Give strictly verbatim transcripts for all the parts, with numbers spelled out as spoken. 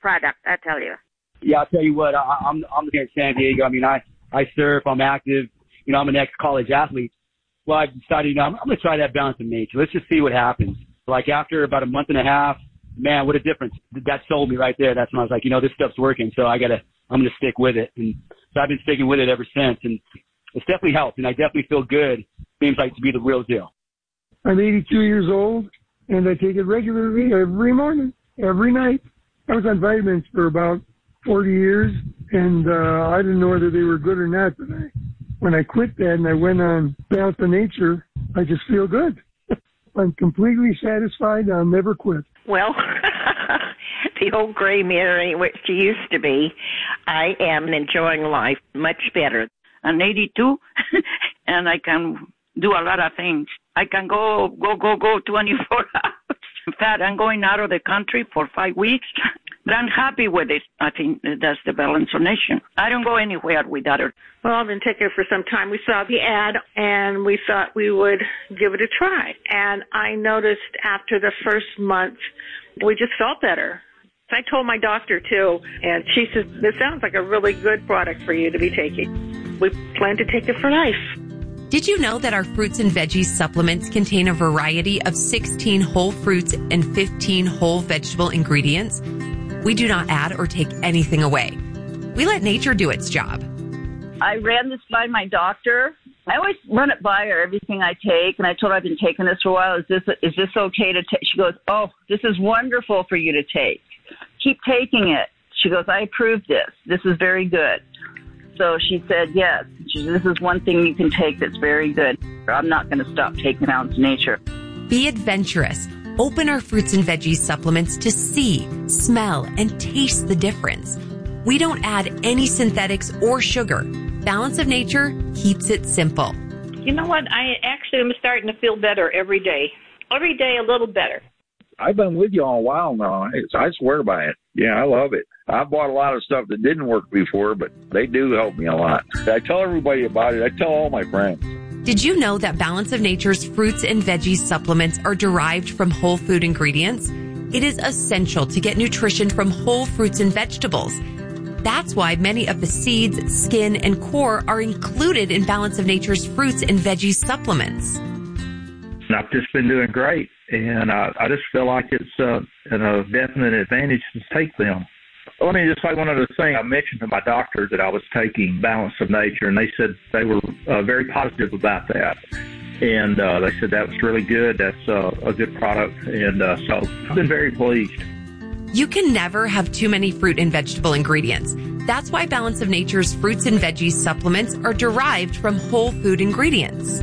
product, I tell you. Yeah, I'll tell you what, I, I'm I'm here in San Diego. I mean, I, I surf, I'm active. You know, I'm an ex-college athlete. Well, I decided, you know, I'm, I'm going to try that Balance of Nature. Let's just see what happens. Like after about a month and a half, man, what a difference. That sold me right there. That's when I was like, you know, this stuff's working, so I got to, I'm going to stick with it. And so I've been sticking with it ever since. And it's definitely helped, and I definitely feel good. Seems like to be the real deal. I'm eighty-two years old, and I take it regularly every morning, every night. I was on vitamins for about forty years, and uh, I didn't know whether they were good or not, but I, when I quit that and I went on Balance of Nature, I just feel good. I'm completely satisfied. I'll never quit. Well, the old gray mare ain't what she used to be. I am enjoying life much better. I'm eighty-two, and I can do a lot of things. I can go, go, go, go twenty-four hours. In fact, I'm going out of the country for five weeks, but I'm happy with it. I think that's the Balance of Nature. I don't go anywhere without it. Well, I've been taking it for some time. We saw the ad, and we thought we would give it a try. And I noticed after the first month, we just felt better. I told my doctor, too, and she said, this sounds like a really good product for you to be taking. We plan to take it for life. Did you know that our fruits and veggies supplements contain a variety of sixteen whole fruits and fifteen whole vegetable ingredients? We do not add or take anything away. We let nature do its job. I ran this by my doctor. I always run it by her, everything I take, and I told her I've been taking this for a while. Is this is this okay to take? She goes, oh, this is wonderful for you to take. Keep taking it. She goes, I approve this. This is very good. So she said, yes, she said, this is one thing you can take that's very good. I'm not going to stop taking Balance of Nature. Be adventurous. Open our fruits and veggies supplements to see, smell, and taste the difference. We don't add any synthetics or sugar. Balance of Nature keeps it simple. You know what? I actually am starting to feel better every day. Every day a little better. I've been with you all a while now. It's, I swear by it. Yeah, I love it. I bought a lot of stuff that didn't work before, but they do help me a lot. I tell everybody about it. I tell all my friends. Did you know that Balance of Nature's fruits and veggies supplements are derived from whole food ingredients? It is essential to get nutrition from whole fruits and vegetables. That's why many of the seeds, skin, and core are included in Balance of Nature's fruits and veggies supplements. And I've just been doing great, and I, I just feel like it's uh, a definite advantage to take them. Let me just say one other thing. I mentioned to my doctor that I was taking Balance of Nature, and they said they were uh, very positive about that. And uh, they said that was really good. That's uh, a good product, and uh, so I've been very pleased. You can never have too many fruit and vegetable ingredients. That's why Balance of Nature's fruits and veggies supplements are derived from whole food ingredients.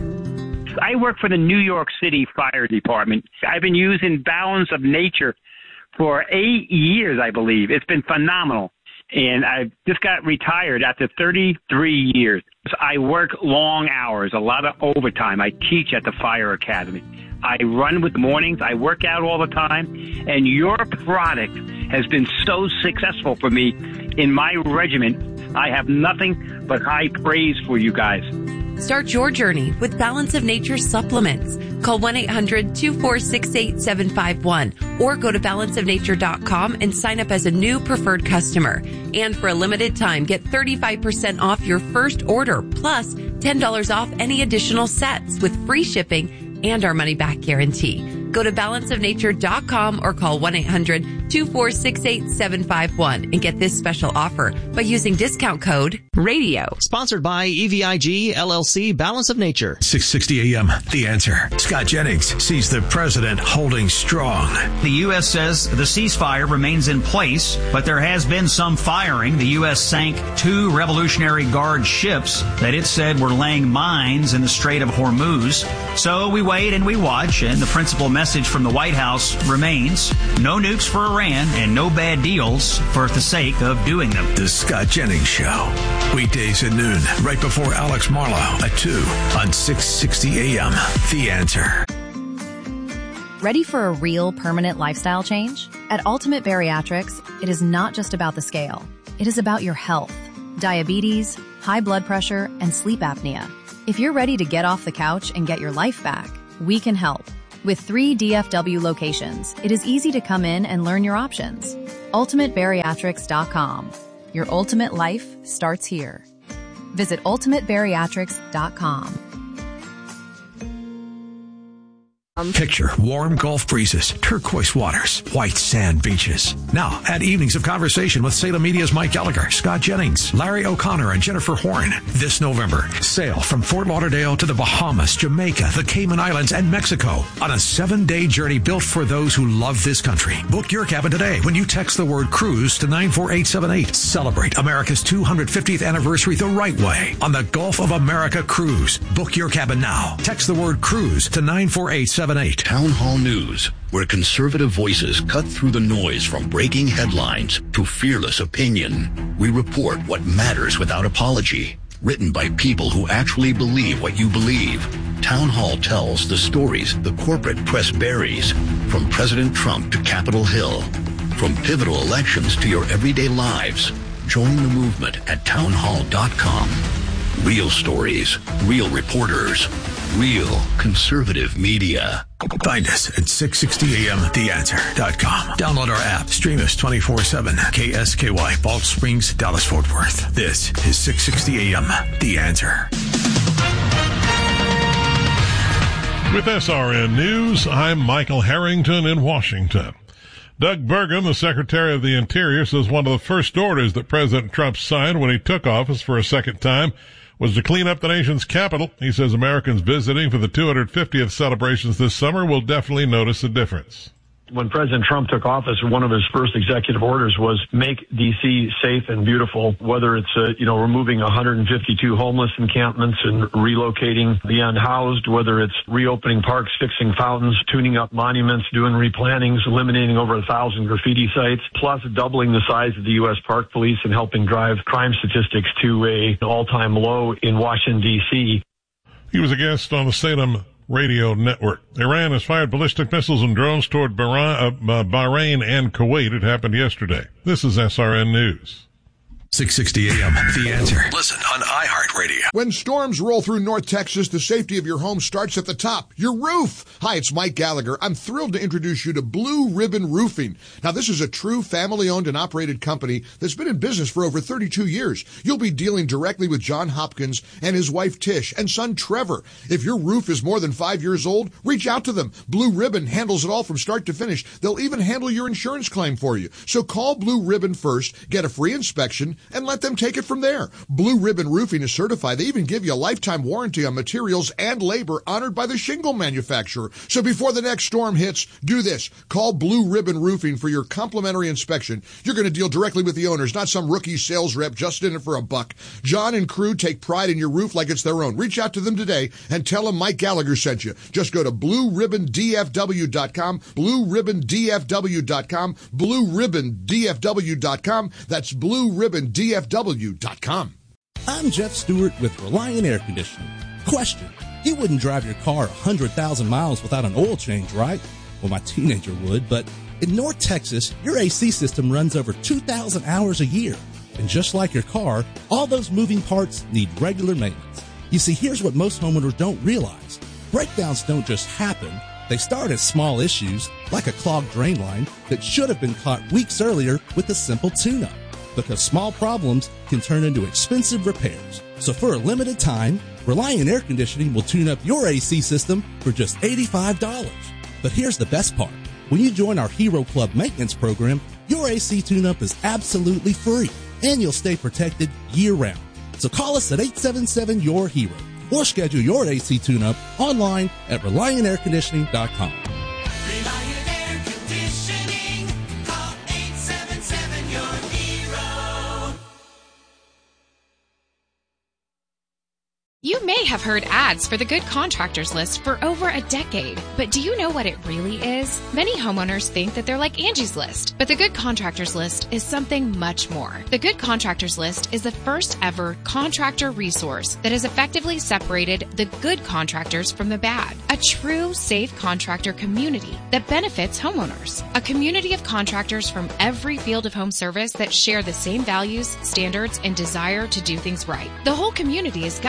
I work for the New York City Fire Department. I've been using Balance of Nature for eight years, I believe. It's been phenomenal. And I just got retired after thirty-three years. I work long hours, a lot of overtime. I teach at the Fire Academy. I run with the mornings. I work out all the time. And your product has been so successful for me in my regiment. I have nothing but high praise for you guys. Start your journey with Balance of Nature supplements. Call one eight hundred two four six eight seven five one or go to balance of nature dot com and sign up as a new preferred customer. And for a limited time, get thirty-five percent off your first order plus ten dollars off any additional sets with free shipping and our money-back guarantee. Go to balance of nature dot com or call one eight hundred two four six eight seven five one and get this special offer by using discount code RADIO. Sponsored by E V I G, L L C, Balance of Nature. six sixty A M, The Answer. Scott Jennings sees the president holding strong. The U S says the ceasefire remains in place, but there has been some firing. The U S sank two Revolutionary Guard ships that it said were laying mines in the Strait of Hormuz. So we wait and we watch, and the principal message message from the White House remains: no nukes for Iran and no bad deals for the sake of doing them. The Scott Jennings Show. Weekdays at noon, right before Alex Marlowe at two on six sixty A M. The Answer. Ready for a real permanent lifestyle change? At Ultimate Bariatrics, it is not just about the scale. It is about your health, diabetes, high blood pressure, and sleep apnea. If you're ready to get off the couch and get your life back, we can help. With three D F W locations, it is easy to come in and learn your options. ultimate bariatrics dot com. Your ultimate life starts here. Visit ultimate bariatrics dot com. Picture warm Gulf breezes, turquoise waters, white sand beaches. Now, add evenings of conversation with Salem Media's Mike Gallagher, Scott Jennings, Larry O'Connor, and Jennifer Horn. This November, sail from Fort Lauderdale to the Bahamas, Jamaica, the Cayman Islands, and Mexico on a seven-day journey built for those who love this country. Book your cabin today when you text the word cruise to nine four eight seven eight. Celebrate America's two hundred fiftieth anniversary the right way on the Gulf of America Cruise. Book your cabin now. Text the word cruise to nine four eight seven eight. Town Hall News, where conservative voices cut through the noise from breaking headlines to fearless opinion. We report what matters without apology. Written by people who actually believe what you believe. Town Hall tells the stories the corporate press buries, from President Trump to Capitol Hill, from pivotal elections to your everyday lives. Join the movement at town hall dot com. Real stories, real reporters, real conservative media. Find us at six sixty A M the answer dot com. Download our app. Stream us twenty-four seven. K S K Y, Balch Springs, Dallas, Fort Worth. This is six sixty A M The Answer. With S R N News, I'm Michael Harrington in Washington. Doug Burgum, the Secretary of the Interior, says one of the first orders that President Trump signed when he took office for a second time was to clean up the nation's capital. He says Americans visiting for the two hundred fiftieth celebrations this summer will definitely notice a difference. When President Trump took office, one of his first executive orders was make D C safe and beautiful, whether it's, uh, you know, removing one hundred fifty-two homeless encampments and relocating the unhoused, whether it's reopening parks, fixing fountains, tuning up monuments, doing replantings, eliminating over a thousand graffiti sites, plus doubling the size of the U S Park Police and helping drive crime statistics to a, an all-time low in Washington, D C. He was a guest on the Salem Radio Network. Iran has fired ballistic missiles and drones toward Bahrain and Kuwait. It happened yesterday. This is S R N News. six sixty A M The Answer. Listen on iHeartRadio. When storms roll through North Texas, the safety of your home starts at the top, your roof. Hi, it's Mike Gallagher. I'm thrilled to introduce you to Blue Ribbon Roofing. Now, this is a true family-owned and operated company that's been in business for over thirty-two years. You'll be dealing directly with John Hopkins and his wife Tish and son Trevor. If your roof is more than five years old, reach out to them. Blue Ribbon handles it all from start to finish. They'll even handle your insurance claim for you. So call Blue Ribbon first, get a free inspection, and let them take it from there. Blue Ribbon Roofing is certified. They even give you a lifetime warranty on materials and labor honored by the shingle manufacturer. So before the next storm hits, do this. Call Blue Ribbon Roofing for your complimentary inspection. You're going to deal directly with the owners, not some rookie sales rep just in it for a buck. John and crew take pride in your roof like it's their own. Reach out to them today and tell them Mike Gallagher sent you. Just go to blue ribbon d f w dot com, blue ribbon d f w dot com, blue ribbon d f w dot com. That's blue ribbon d f w dot com. I'm Jeff Stewart with Reliant Air Conditioning. Question: you wouldn't drive your car one hundred thousand miles without an oil change, right? Well, my teenager would, but in North Texas, your A C system runs over two thousand hours a year. And just like your car, all those moving parts need regular maintenance. You see, here's what most homeowners don't realize. Breakdowns don't just happen. They start as small issues, like a clogged drain line that should have been caught weeks earlier with a simple tune-up. Because small problems can turn into expensive repairs. So for a limited time, Reliant Air Conditioning will tune up your A C system for just eighty-five dollars. But here's the best part. When you join our Hero Club maintenance program, your A C tune-up is absolutely free, and you'll stay protected year-round. So call us at eight seven seven, Y O U R Hero or schedule your A C tune-up online at reliant air conditioning dot com. Reliant Air Conditioning. Call eight seven seven, Y O U R Hero. You may have heard ads for the Good Contractors List for over a decade, but do you know what it really is? Many homeowners think that they're like Angie's List, but the Good Contractors List is something much more. The Good Contractors List is the first ever contractor resource that has effectively separated the good contractors from the bad. A true safe contractor community that benefits homeowners. A community of contractors from every field of home service that share the same values, standards, and desire to do things right. The whole community is governed by a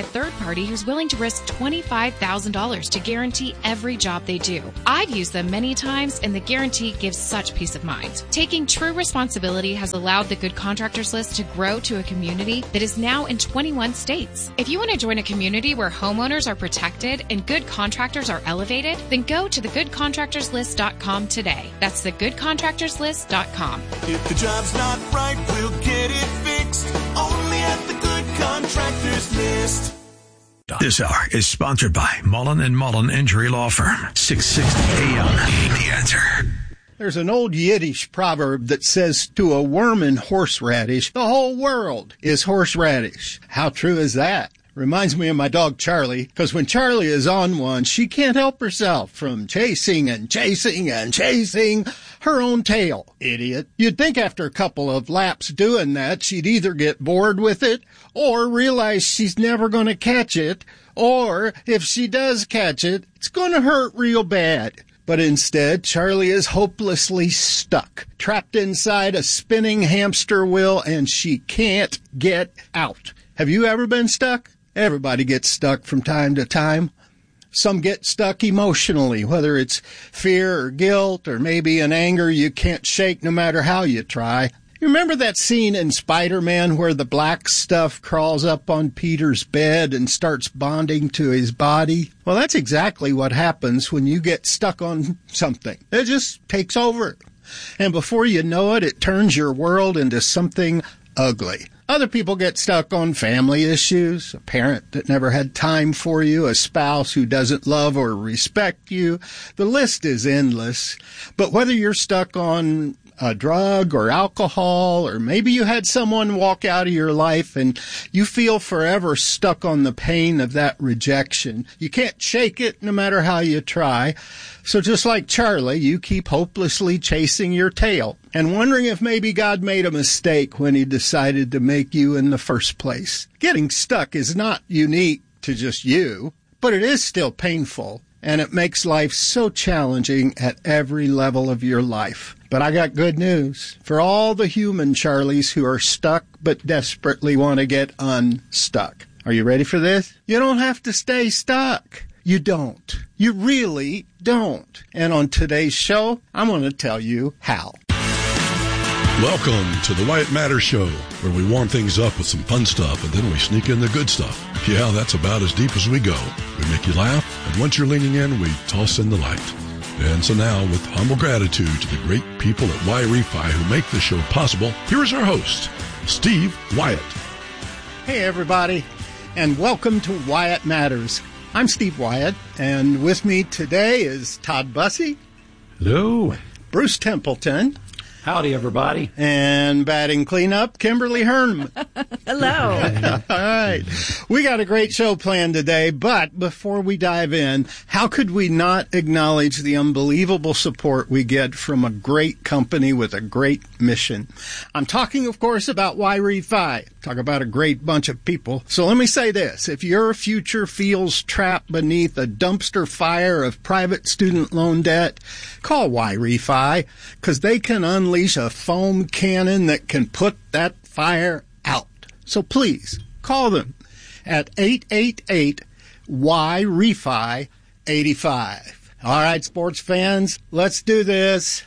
a third party who's willing to risk twenty-five thousand dollars to guarantee every job they do. I've used them many times, and the guarantee gives such peace of mind. Taking true responsibility has allowed the Good Contractors List to grow to a community that is now in twenty-one states. If you want to join a community where homeowners are protected and good contractors are elevated, then go to the good contractors list dot com today. That's the good contractors list dot com. If the job's not right, we'll get it fixed. Only at the Good Contractors List. This hour is sponsored by Mullen and Mullen Injury Law Firm. six sixty A M. The Answer. There's an old Yiddish proverb that says, to a worm in horseradish, the whole world is horseradish. How true is that? Reminds me of my dog Charlie, because when Charlie is on one, she can't help herself from chasing and chasing and chasing her own tail. Idiot. You'd think after a couple of laps doing that, she'd either get bored with it or realize she's never going to catch it, or if she does catch it, it's going to hurt real bad. But instead, Charlie is hopelessly stuck, trapped inside a spinning hamster wheel, and she can't get out. Have you ever been stuck? Everybody gets stuck from time to time. Some get stuck emotionally, whether it's fear or guilt or maybe an anger you can't shake no matter how you try. You remember that scene in Spider-Man where the black stuff crawls up on Peter's bed and starts bonding to his body? Well, that's exactly what happens when you get stuck on something. It just takes over. And before you know it, it turns your world into something ugly. Other people get stuck on family issues, a parent that never had time for you, a spouse who doesn't love or respect you. The list is endless. But whether you're stuck on a drug or alcohol, or maybe you had someone walk out of your life and you feel forever stuck on the pain of that rejection. You can't shake it no matter how you try. So just like Charlie, you keep hopelessly chasing your tail and wondering if maybe God made a mistake when he decided to make you in the first place. Getting stuck is not unique to just you, but it is still painful, and it makes life so challenging at every level of your life. But I got good news for all the human Charlies who are stuck but desperately want to get unstuck. Are you ready for this? You don't have to stay stuck. You don't. You really don't. And on today's show, I'm going to tell you how. Welcome to the Wyatt Matters Show, where we warm things up with some fun stuff and then we sneak in the good stuff. Yeah, that's about as deep as we go. We make you laugh, and once you're leaning in, we toss in the light. And so now, with humble gratitude to the great people at Y-Refi who make this show possible, here is our host, Steve Wyatt. Hey, everybody, and welcome to Wyatt Matters. I'm Steve Wyatt, and with me today is Todd Bussey. Hello. Bruce Templeton. Howdy, everybody. And batting cleanup, Kimberly Herman. Hello. All right. We got a great show planned today, but before we dive in, how could we not acknowledge the unbelievable support we get from a great company with a great mission? I'm talking, of course, about Y-Refi. Talk about a great bunch of people. So let me say this. If your future feels trapped beneath a dumpster fire of private student loan debt, call Y-Refi, because they can unleash a foam cannon that can put that fire out. So please, call them at eight eight eight Y R E F I eighty-five. All right, sports fans, let's do this.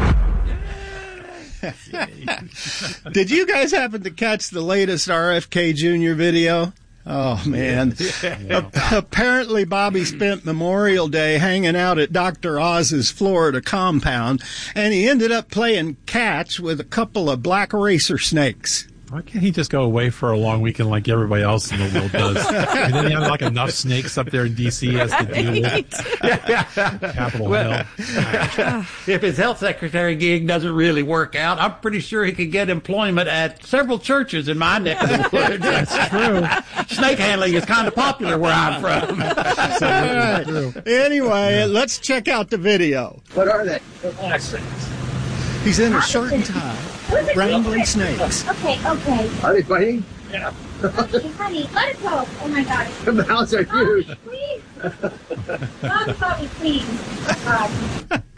Did you guys happen to catch the latest R F K Junior video? Oh, man. Yeah. A- apparently, Bobby spent Memorial Day hanging out at Doctor Oz's Florida compound, and he ended up playing catch with a couple of black racer snakes. Why can't he just go away for a long weekend like everybody else in the world does? And then he have like enough snakes up there in D C as to deal with Capitol well, Hill. If his health secretary gig doesn't really work out, I'm pretty sure he could get employment at several churches in my neck of the woods. That's true. Snake handling is kind of popular where I'm from. Right. Anyway, yeah. Let's check out the video. What are they? Black snakes. He's in a shirt and tie. Wrangling snakes. Okay, okay. Are they fighting? Yeah. Okay, honey, let it go. Oh my God. The mouths are huge. Please. Mom, Bobby, please. Oh, God.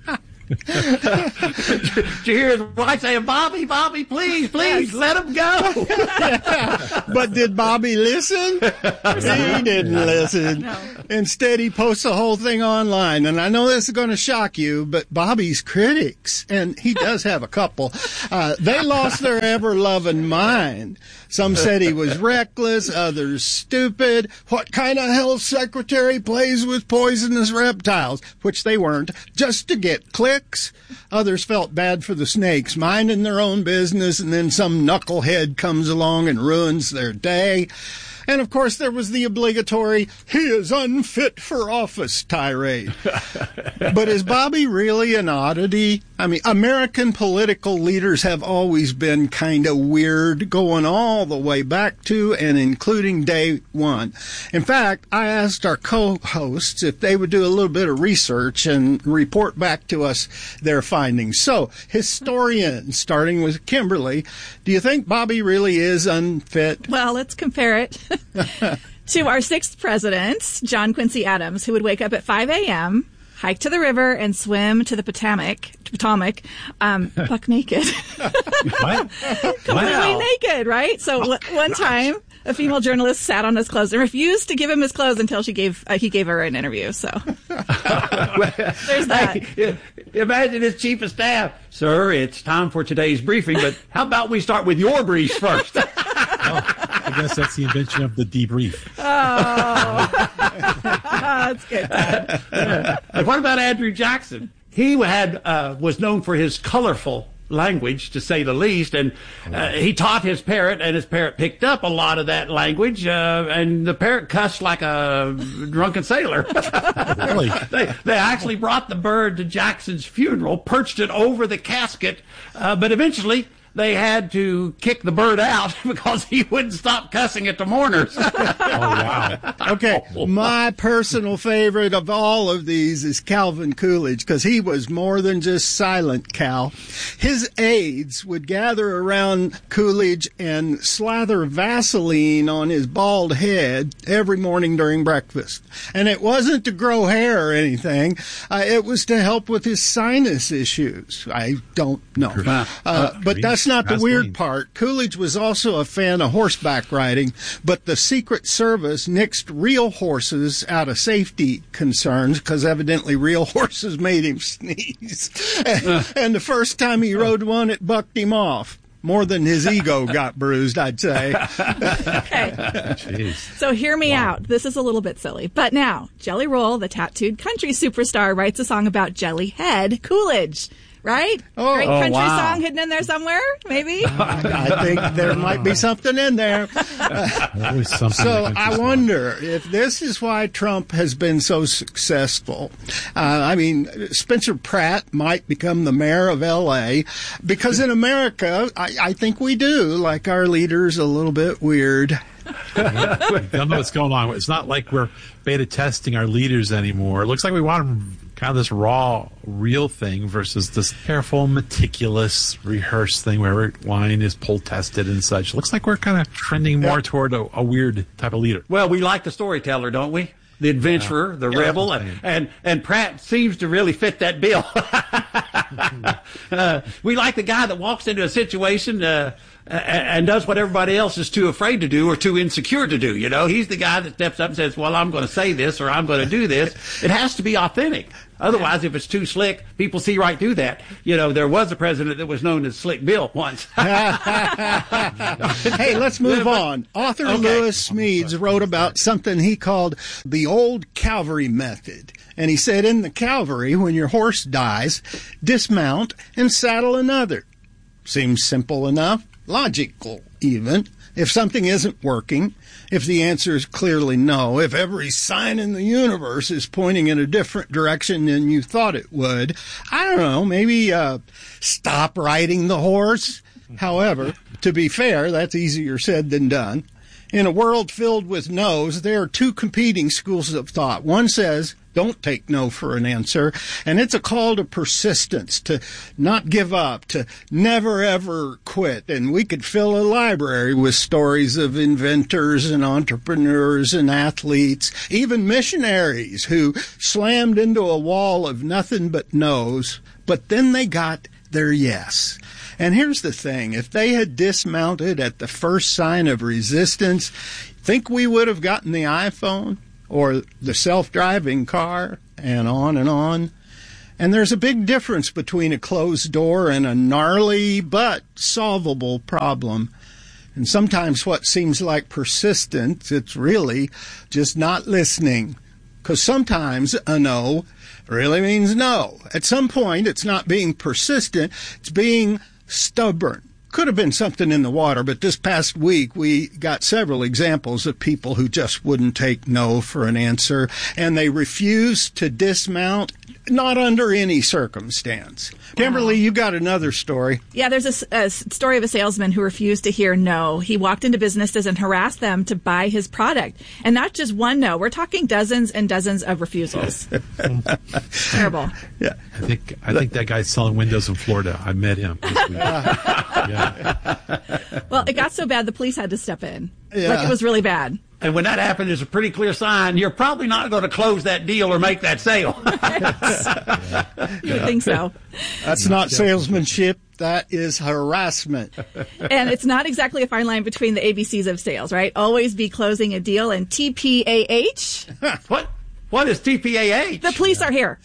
Did you hear his wife saying, Bobby, Bobby, please, please, let him go? But did Bobby listen? He didn't listen. No. Instead, he posts the whole thing online. And I know this is going to shock you, but Bobby's critics, and he does have a couple, uh, they lost their ever-loving mind. Some said he was reckless, others stupid. What kind of health secretary plays with poisonous reptiles? Which they weren't, just to get clicks. Others felt bad for the snakes, minding their own business, and then some knucklehead comes along and ruins their day. And, of course, there was the obligatory, he is unfit for office tirade. But is Bobby really an oddity? I mean, American political leaders have always been kind of weird, going all the way back to and including day one. In fact, I asked our co-hosts if they would do a little bit of research and report back to us their findings. So, historians, starting with Kimberly, do you think Bobby really is unfit? Well, let's compare it to our sixth president, John Quincy Adams, who would wake up at five a.m., hike to the river, and swim to the Potomac, Potomac, um, buck naked. What? Completely Wow. naked, right? So w- one time, a female journalist sat on his clothes and refused to give him his clothes until she gave uh, he gave her an interview. So there's that. Hey, imagine his chief of staff. Sir, it's time for today's briefing, but how about we start with your briefs first? I guess that's the invention of the debrief. Oh, that's good. And what about Andrew Jackson? He had uh, was known for his colorful language, to say the least, and uh, he taught his parrot, and his parrot picked up a lot of that language, uh, and the parrot cussed like a drunken sailor. Really? they, they actually brought the bird to Jackson's funeral, perched it over the casket, uh, but eventually they had to kick the bird out because he wouldn't stop cussing at the mourners. Oh, wow. Okay, my personal favorite of all of these is Calvin Coolidge, because he was more than just silent Cal. His aides would gather around Coolidge and slather Vaseline on his bald head every morning during breakfast. And it wasn't to grow hair or anything. Uh, it was to help with his sinus issues. I don't know. Uh, but that's not the weird part. Coolidge was also a fan of horseback riding, but the Secret Service nixed real horses out of safety concerns because evidently real horses made him sneeze. And, and the first time he rode one, it bucked him off. More than his ego got bruised, I'd say. Okay. Jeez. So hear me out. This is a little bit silly. But now, Jelly Roll, the tattooed country superstar, writes a song about Jellyhead Coolidge. Right? Oh, Great oh, country wow. song hidden in there somewhere, maybe? I think there might be something in there. Always something So in the I country wonder if this is why Trump has been so successful. Uh, I mean, Spencer Pratt might become the mayor of L A because in America, I, I think we do like our leaders a little bit weird. I don't know what's going on. It's not like we're beta testing our leaders anymore. It looks like we want them kind of this raw, real thing versus this careful, meticulous, rehearsed thing where every line is poll tested and such. It looks like we're kind of trending more toward a, a weird type of leader. Well, we like the storyteller, don't we? The adventurer, the Yeah. rebel, Yeah. and, and and Pratt seems to really fit that bill. uh, we like the guy that walks into a situation uh, and does what everybody else is too afraid to do or too insecure to do. You know, he's the guy that steps up and says, well, I'm going to say this or I'm going to do this. It has to be authentic. Otherwise, if it's too slick, people see right through that. You know, there was a president that was known as Slick Bill once. Hey, let's move on. Author Okay. Lewis Smedes wrote about something he called the old cavalry method. And he said, in the cavalry, when your horse dies, dismount and saddle another. Seems simple enough, logical even. If something isn't working, if the answer is clearly no, if every sign in the universe is pointing in a different direction than you thought it would, I don't know, maybe uh, stop riding the horse. However, to be fair, that's easier said than done. In a world filled with no's, there are two competing schools of thought. One says, don't take no for an answer. And it's a call to persistence, to not give up, to never ever quit. And we could fill a library with stories of inventors and entrepreneurs and athletes, even missionaries who slammed into a wall of nothing but no's, But then they got their yes. And here's the thing. If they had dismounted at the first sign of resistance, think we would have gotten the iPhone or the self-driving car and on and on? And there's a big difference between a closed door and a gnarly but solvable problem. And sometimes what seems like persistence, it's really just not listening. Because sometimes a no really means no. At some point, it's not being persistent, it's being stubborn. Could have been something in the water, but this past week we got several examples of people who just wouldn't take no for an answer, and they refused to dismount, not under any circumstance. Kimberly, you got another story. Yeah, there's a, a story of a salesman who refused to hear no. He walked into businesses and harassed them to buy his product. And not just one no. We're talking dozens and dozens of refusals. Terrible. Yeah. I think I think that guy's selling windows in Florida. I met him this week. Yeah. Well, it got so bad the police had to step in. Yeah. Like, it was really bad. And when that happened, it's a pretty clear sign you're probably not going to close that deal or make that sale. You would think so. That's not salesmanship. That is harassment. And it's not exactly a fine line between the A B Cs of sales, right? Always be closing a deal and T P A H. What? What is T P A H? The police are here.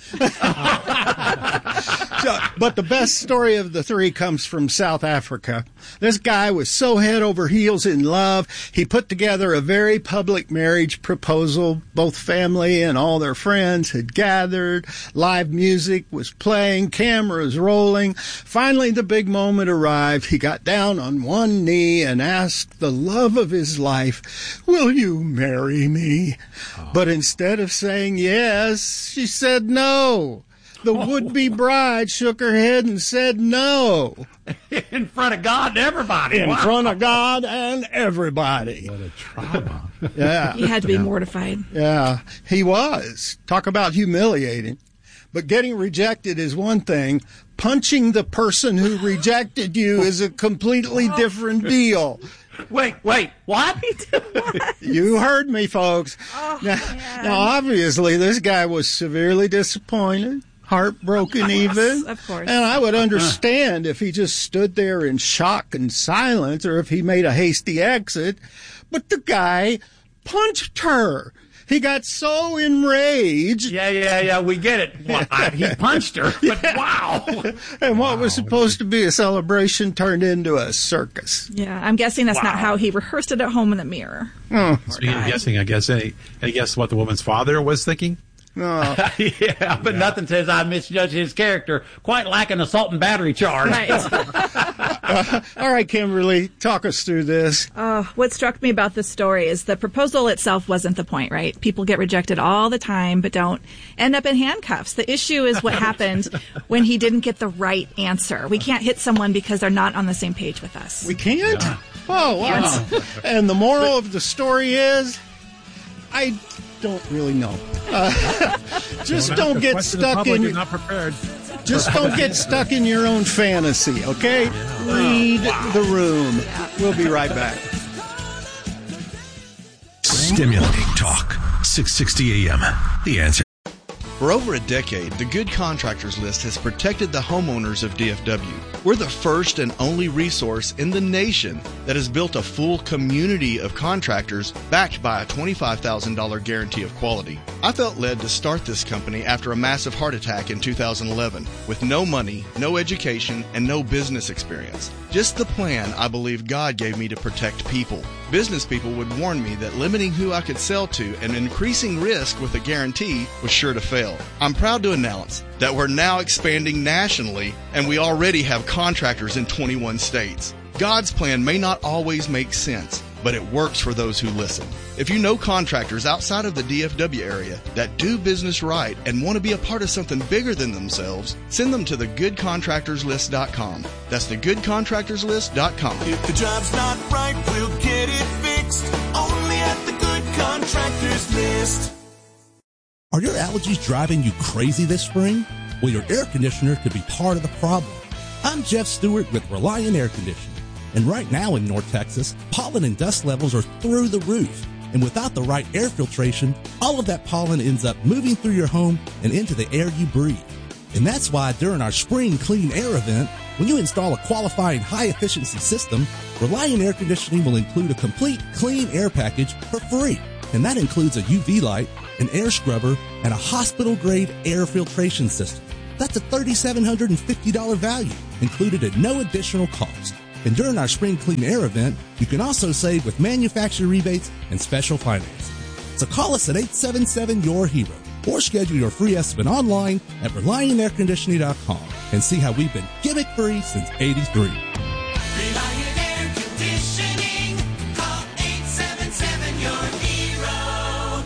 So, but the best story of the three comes from South Africa. This guy was so head over heels in love, he put together a very public marriage proposal. Both family and all their friends had gathered. Live music was playing, cameras rolling. Finally, the big moment arrived. He got down on one knee and asked the love of his life, "Will you marry me?" Oh. But instead of saying yes, she said no. The would-be bride shook her head and said no. In front of God and everybody. In Wow. front of God and everybody. What a trauma. Yeah. He had to be yeah. mortified. Yeah, he was. Talk about humiliating. But getting rejected is one thing. Punching the person who rejected you is a completely different deal. Wait, wait, what? You heard me, folks. Oh, now, now, obviously, this guy was severely disappointed, heartbroken even. Of course. And I would understand if he just stood there in shock and silence or if he made a hasty exit. But the guy punched her. He got so enraged. Yeah, yeah, yeah, we get it. Well, I, he punched her, but wow. And what wow. was supposed to be a celebration turned into a circus. Yeah, I'm guessing that's wow. not how he rehearsed it at home in the mirror. Oh, Speaking of guessing, I guess, any, any guess what the woman's father was thinking? No. yeah, but yeah. nothing says I misjudged his character quite like an assault and battery charge. Right. uh, all right, Kimberly, talk us through this. Uh, what struck me about this story is the proposal itself wasn't the point, right? People get rejected all the time, but don't end up in handcuffs. The issue is what happened when he didn't get the right answer. We can't hit someone because they're not on the same page with us. We can't? Yeah. Oh, wow. Yes. And the moral of the story is, I don't really know. Uh, just don't, don't get stuck in. You're not prepared. Just don't get stuck in your own fantasy, okay? Yeah. Read wow. the room. We'll be right back. Stimulating talk. six sixty A M. The Answer. For over a decade, the Good Contractors List has protected the homeowners of D F W. We're the first and only resource in the nation that has built a full community of contractors backed by a twenty-five thousand dollars guarantee of quality. I felt led to start this company after a massive heart attack in two thousand eleven with no money, no education, and no business experience. Just the plan I believe God gave me to protect people. Business people would warn me that limiting who I could sell to and increasing risk with a guarantee was sure to fail. I'm proud to announce that we're now expanding nationally and we already have contractors in twenty-one states. God's plan may not always make sense, but it works for those who listen. If you know contractors outside of the D F W area that do business right and want to be a part of something bigger than themselves, send them to the good contractors list dot com. That's the good contractors list dot com. If the job's not right, we'll get it fixed. Only at the Good Contractors List. Are your allergies driving you crazy this spring? Well, your air conditioner could be part of the problem. I'm Jeff Stewart with Reliant Air Conditioning. And right now in North Texas, pollen and dust levels are through the roof. And without the right air filtration, all of that pollen ends up moving through your home and into the air you breathe. And that's why during our spring clean air event, when you install a qualifying high-efficiency system, Reliant Air Conditioning will include a complete clean air package for free. And that includes a U V light, an air scrubber, and a hospital-grade air filtration system. That's a three thousand seven hundred fifty dollars value, included at no additional cost. And during our spring clean air event, you can also save with manufacturer rebates and special financing. So call us at eight seven seven, Y O U R hero or schedule your free estimate online at reliant air conditioning dot com and see how we've been gimmick-free since eighty-three. Reliant Air Conditioning. Call eight seven seven, Y O U R hero.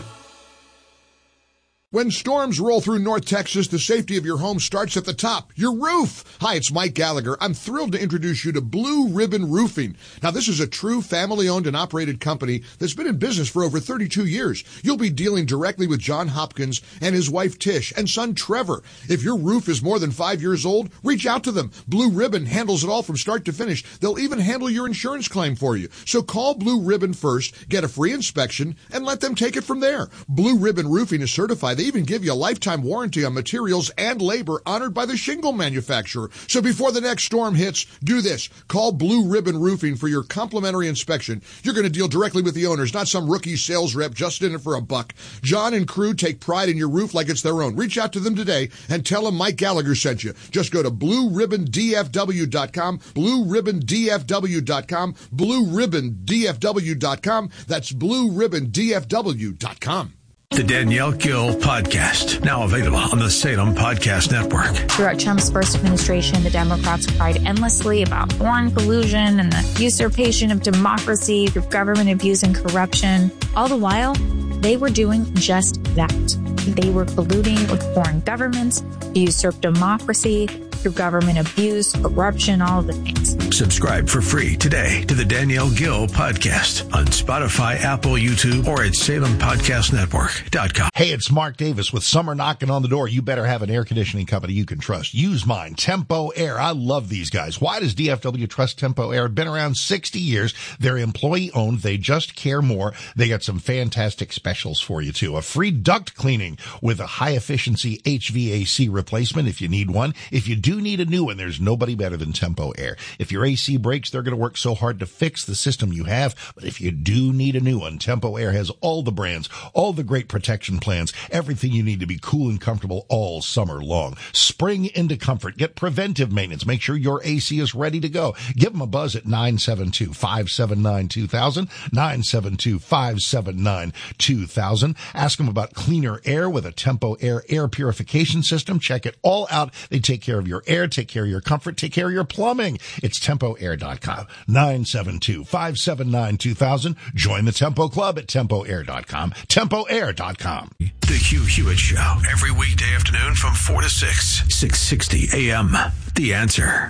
When storms roll through North Texas, the safety of your home starts at the top, your roof. Hi, it's Mike Gallagher. I'm thrilled to introduce you to Blue Ribbon Roofing. Now, this is a true family-owned and operated company that's been in business for over thirty-two years. You'll be dealing directly with John Hopkins and his wife Tish and son Trevor. If your roof is more than five years old, reach out to them. Blue Ribbon handles it all from start to finish. They'll even handle your insurance claim for you. So call Blue Ribbon first, get a free inspection, and let them take it from there. Blue Ribbon Roofing is certified. They even give you a lifetime warranty on materials and labor honored by the shingle manufacturer. So before the next storm hits, do this. Call Blue Ribbon Roofing for your complimentary inspection. You're going to deal directly with the owners, not some rookie sales rep just in it for a buck. John and crew take pride in your roof like it's their own. Reach out to them today and tell them Mike Gallagher sent you. Just go to blue ribbon d f w dot com, blue ribbon d f w dot com, blue ribbon d f w dot com. That's blue ribbon d f w dot com. The Danielle Gill Podcast, now available on the Salem Podcast Network. Throughout Trump's first administration, the Democrats cried endlessly about foreign collusion and the usurpation of democracy through government abuse and corruption. All the while, they were doing just that. They were colluding with foreign governments to usurp democracy through government abuse, corruption, all of the things. Subscribe for free today to the Danielle Gill Podcast on Spotify, Apple, YouTube, or at salem podcast network dot com. Hey, it's Mark Davis with summer knocking on the door. You better have an air conditioning company you can trust. Use mine, Tempo Air. I love these guys. Why does D F W trust Tempo Air? Been around sixty years. They're employee owned. They just care more. They got some fantastic specials for you too. A free duct cleaning with a high efficiency H V A C replacement if you need one. If you do need a new one, there's nobody better than Tempo Air. If your A C breaks, they're going to work so hard to fix the system you have. But if you do need a new one, Tempo Air has all the brands, all the great protection plans, everything you need to be cool and comfortable all summer long. Spring into comfort. Get preventive maintenance. Make sure your A C is ready to go. Give them a buzz at nine seven two, five seven nine, two thousand, nine seven two, five seven nine, two thousand. Ask them about cleaner air with a Tempo Air air purification system. Check it all out. They take care of your air, take care of your comfort, take care of your plumbing. It's tempo air dot com. nine seven two, five seven nine, two thousand. Join the Tempo Club at tempo air dot com. tempo air dot com. The Hugh Hewitt Show, every weekday afternoon from four to six, six sixty A M. The Answer.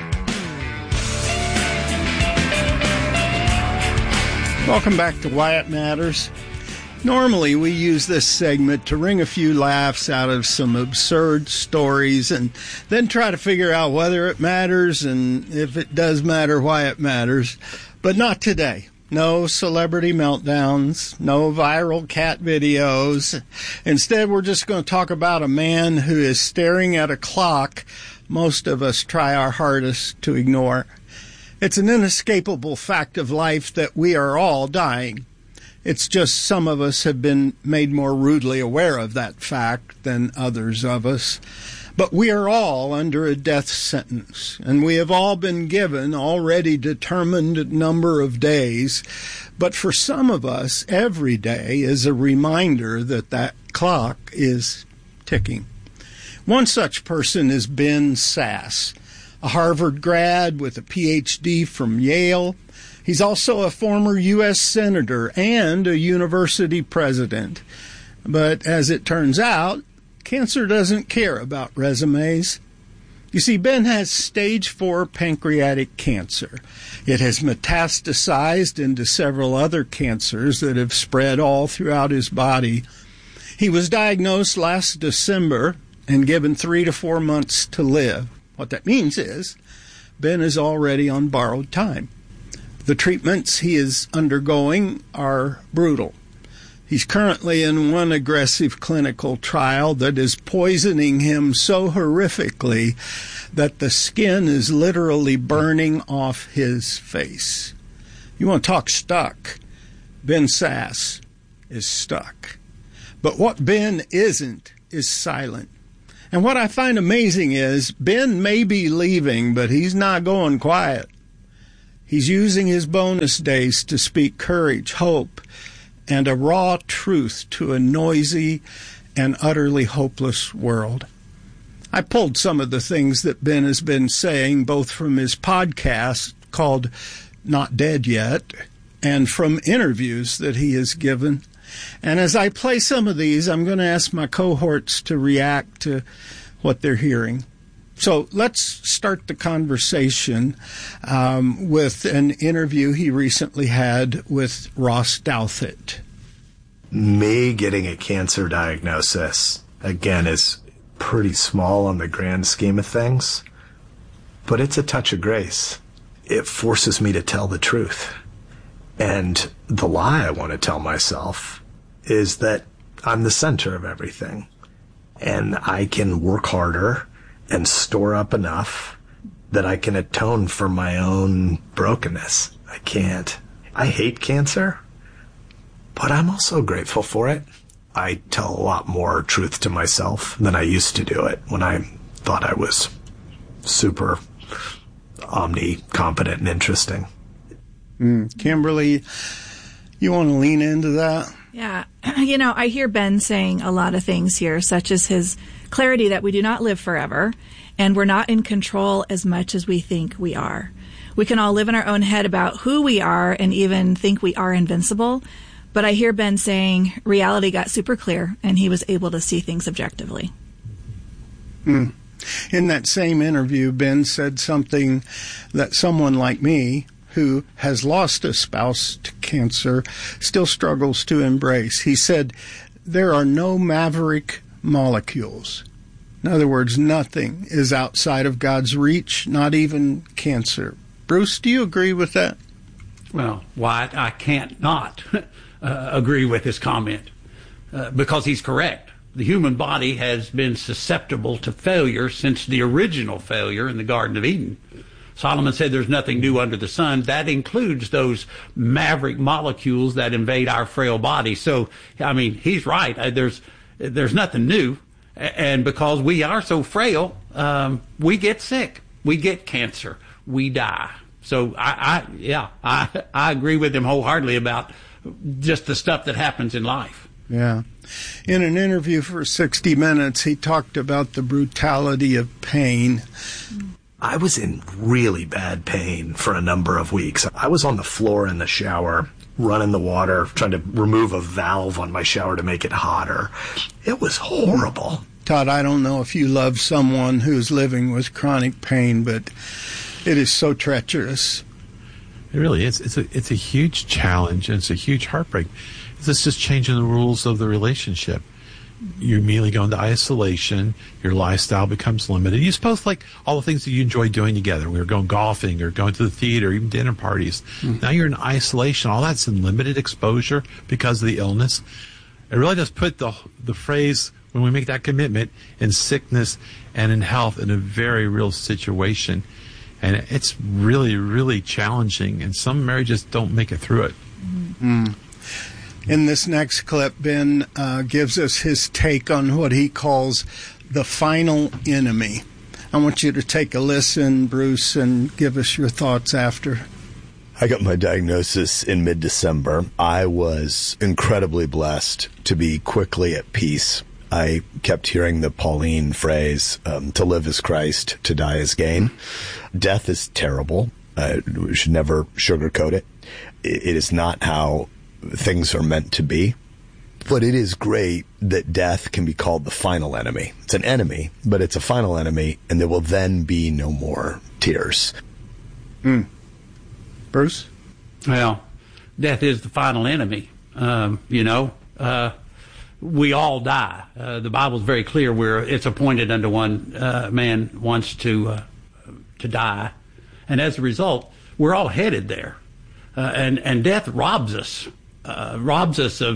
Welcome back to Wyatt Matters. Normally, we use this segment to wring a few laughs out of some absurd stories and then try to figure out whether it matters and if it does matter, why it matters. But not today. No celebrity meltdowns, no viral cat videos. Instead, we're just going to talk about a man who is staring at a clock most of us try our hardest to ignore. It's an inescapable fact of life that we are all dying. It's just some of us have been made more rudely aware of that fact than others of us. But we are all under a death sentence, and we have all been given already determined number of days. But for some of us, every day is a reminder that that clock is ticking. One such person is Ben Sasse, a Harvard grad with a P H D from Yale. He's also a former U S senator and a university president. But as it turns out, cancer doesn't care about resumes. You see, Ben has stage four pancreatic cancer. It has metastasized into several other cancers that have spread all throughout his body. He was diagnosed last December and given three to four months to live. What that means is Ben is already on borrowed time. The treatments he is undergoing are brutal. He's currently in one aggressive clinical trial that is poisoning him so horrifically that the skin is literally burning off his face. You want to talk stuck? Ben Sasse is stuck. But what Ben isn't is silent. And what I find amazing is Ben may be leaving, but he's not going quiet. He's using his bonus days to speak courage, hope, and a raw truth to a noisy and utterly hopeless world. I pulled some of the things that Ben has been saying, both from his podcast called Not Dead Yet and from interviews that he has given. And as I play some of these, I'm going to ask my cohorts to react to what they're hearing. So let's start the conversation um, with an interview he recently had with Ross Douthat. Me getting a cancer diagnosis, again, is pretty small on the grand scheme of things, but it's a touch of grace. It forces me to tell the truth. And the lie I want to tell myself is that I'm the center of everything, and I can work harder and store up enough that I can atone for my own brokenness. I can't. I hate cancer, but I'm also grateful for it. I tell a lot more truth to myself than I used to do it when I thought I was super omni-competent and interesting. Mm, Kimberly, you want to lean into that? Yeah. You know, I hear Ben saying a lot of things here, such as his clarity that we do not live forever and we're not in control as much as we think we are. We can all live in our own head about who we are and even think we are invincible. But I hear Ben saying reality got super clear and he was able to see things objectively. Mm. In that same interview, Ben said something that someone like me, who has lost a spouse to cancer, still struggles to embrace. He said, there are no maverick molecules. In other words, nothing is outside of God's reach, not even cancer. Bruce, do you agree with that? Well, Wyatt, I can't not uh, agree with his comment uh, because he's correct. The human body has been susceptible to failure since the original failure in the Garden of Eden. Solomon said there's nothing new under the sun. That includes those maverick molecules that invade our frail body. So, I mean, he's right. There's there's nothing new. And because we are so frail, um, we get sick. We get cancer. We die. So, I, I yeah, I, I agree with him wholeheartedly about just the stuff that happens in life. Yeah. In an interview for sixty minutes, he talked about the brutality of pain. I was in really bad pain for a number of weeks. I was on the floor in the shower, running the water, trying to remove a valve on my shower to make it hotter. It was horrible. Todd, I don't know if you love someone who's living with chronic pain, but it is so treacherous. It really is. It's a, it's a huge challenge, and it's a huge heartbreak. It's just changing the rules of the relationship. You immediately go into isolation. Your lifestyle becomes limited. You suppose like all the things that you enjoy doing together. We were going golfing or going to the theater, or even dinner parties. Mm. Now you're in isolation. All that's in limited exposure because of the illness. It really does put the the phrase, when we make that commitment, in sickness and in health, in a very real situation. And it's really, really challenging. And some marriages don't make it through it. Mm. In this next clip, Ben uh, gives us his take on what he calls the final enemy. I want you to take a listen, Bruce, and give us your thoughts after. I got my diagnosis in mid-December. I was incredibly blessed to be quickly at peace. I kept hearing the Pauline phrase, um, to live is Christ, to die is gain. Death is terrible. Uh, we should never sugarcoat it. It is not how things are meant to be. But it is great that death can be called the final enemy. It's an enemy, but it's a final enemy, and there will then be no more tears. Mm. Bruce? Well, death is the final enemy. Um, you know, uh, we all die. Uh, the Bible's very clear where it's appointed unto one uh, man once to uh, to die. And as a result, we're all headed there. Uh, and, and death robs us, uh, robs us of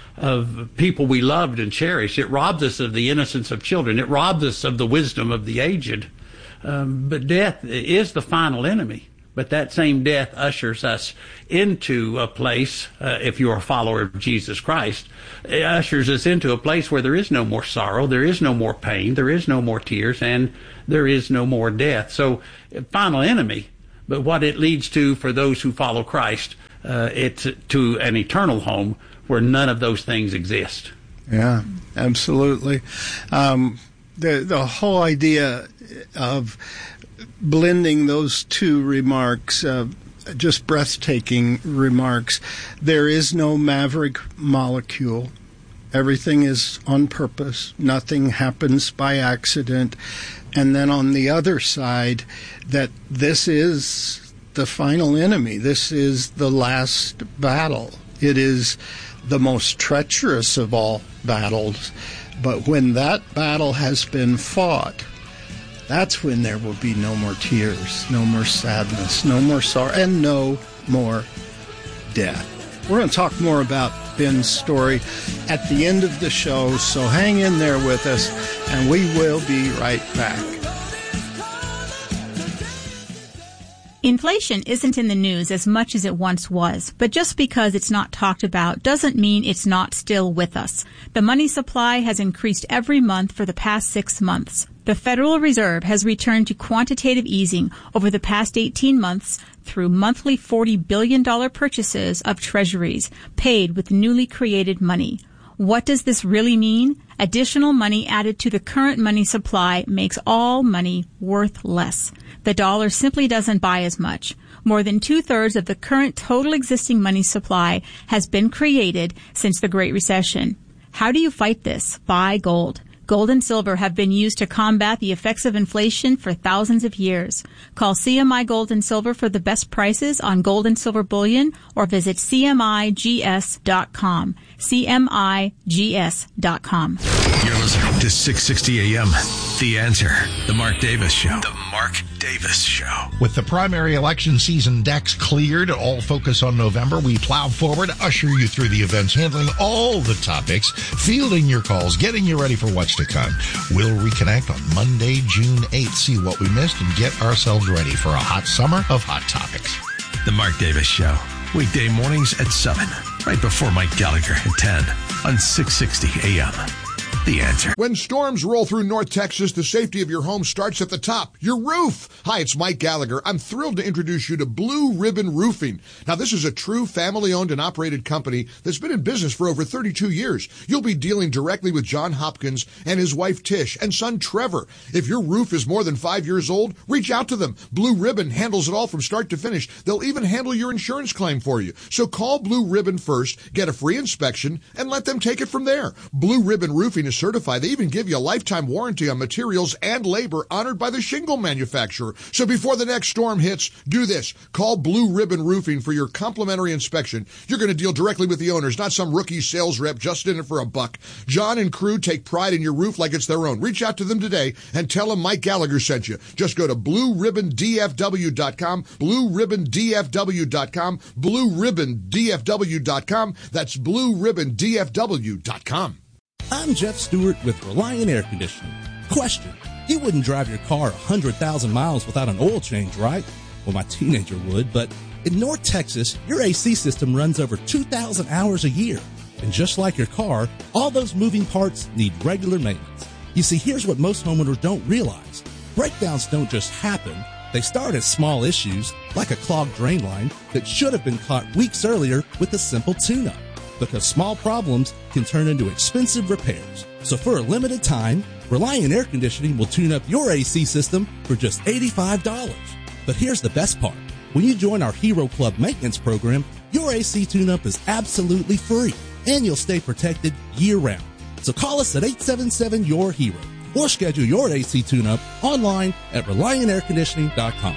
of people we loved and cherished. It robs us of the innocence of children. It robs us of the wisdom of the aged. Um, but death is the final enemy. But that same death ushers us into a place, uh, if you're a follower of Jesus Christ, it ushers us into a place where there is no more sorrow, there is no more pain, there is no more tears, and there is no more death. So, final enemy. But what it leads to for those who follow Christ, uh, it's to an eternal home where none of those things exist. Yeah, absolutely. Um, the the whole idea of blending those two remarks, uh, just breathtaking remarks. There is no maverick molecule. Everything is on purpose. Nothing happens by accident. And then on the other side, that this is the final enemy. This is the last battle. It is the most treacherous of all battles. But when that battle has been fought, that's when there will be no more tears, no more sadness, no more sorrow, and no more death. We're going to talk more about Ben's story at the end of the show, so hang in there with us, and we will be right back. Inflation isn't in the news as much as it once was, but just because it's not talked about doesn't mean it's not still with us. The money supply has increased every month for the past six months. The Federal Reserve has returned to quantitative easing over the past eighteen months through monthly forty billion dollars purchases of treasuries paid with newly created money. What does this really mean? Additional money added to the current money supply makes all money worth less. The dollar simply doesn't buy as much. More than two-thirds of the current total existing money supply has been created since the Great Recession. How do you fight this? Buy gold. Gold and silver have been used to combat the effects of inflation for thousands of years. Call C M I Gold and Silver for the best prices on gold and silver bullion or visit C M I G S dot com. C M I G S dot com. You're listening to six sixty A M. The Answer. The Mark Davis Show. The Mark Davis Show. With the primary election season decks cleared, all focus on November, we plow forward, usher you through the events, handling all the topics, fielding your calls, getting you ready for what's to come. We'll reconnect on Monday, June eighth, see what we missed, and get ourselves ready for a hot summer of hot topics. The Mark Davis Show. Weekday mornings at seven, right before Mike Gallagher at ten on six sixty A M. The Answer. When storms roll through North Texas, the safety of your home starts at the top, your roof. Hi, it's Mike Gallagher. I'm thrilled to introduce you to Blue Ribbon Roofing. Now, this is a true family-owned and operated company that's been in business for over thirty-two years. You'll be dealing directly with John Hopkins and his wife Tish and son Trevor. If your roof is more than five years old, reach out to them. Blue Ribbon handles it all from start to finish. They'll even handle your insurance claim for you. So call Blue Ribbon first, get a free inspection, and let them take it from there. Blue Ribbon Roofing is certified. They even give you a lifetime warranty on materials and labor honored by the shingle manufacturer. So before the next storm hits, do this. Call Blue Ribbon Roofing for your complimentary inspection. You're going to deal directly with the owners, not some rookie sales rep just in it for a buck. John and crew take pride in your roof like it's their own. Reach out to them today and tell them Mike Gallagher sent you. Just go to blue ribbon d f w dot com, blue ribbon d f w dot com, blue ribbon d f w dot com. That's blue ribbon d f w dot com. I'm Jeff Stewart with Reliant Air Conditioning. Question: you wouldn't drive your car one hundred thousand miles without an oil change, right? Well, my teenager would, but in North Texas, your A C system runs over two thousand hours a year. And just like your car, all those moving parts need regular maintenance. You see, here's what most homeowners don't realize. Breakdowns don't just happen. They start as small issues, like a clogged drain line that should have been caught weeks earlier with a simple tune-up. Because small problems can turn into expensive repairs. So for a limited time, Reliant Air Conditioning will tune up your A C system for just eighty-five dollars. But here's the best part. When you join our Hero Club maintenance program, your A C tune-up is absolutely free, and you'll stay protected year-round. So call us at eight seven seven, Y O U R HERO or schedule your A C tune-up online at reliant air conditioning dot com.